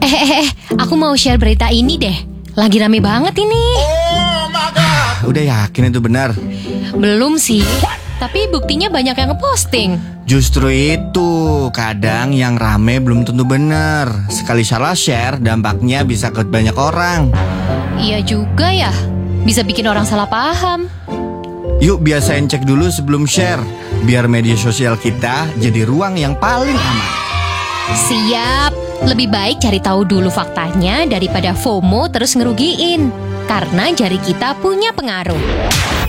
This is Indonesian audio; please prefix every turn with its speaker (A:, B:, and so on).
A: Aku mau share berita ini deh. Lagi rame banget ini.
B: Udah yakin itu benar?
A: Belum sih, tapi buktinya banyak yang ngeposting.
B: Justru itu, kadang yang rame belum tentu benar. Sekali salah share, dampaknya bisa ke banyak orang.
A: Iya juga ya, bisa bikin orang salah paham.
B: Yuk biasain cek dulu sebelum share, biar media sosial kita jadi ruang yang paling aman.
A: Siap, lebih baik cari tahu dulu faktanya daripada FOMO terus ngerugiin. Karena jari kita punya pengaruh.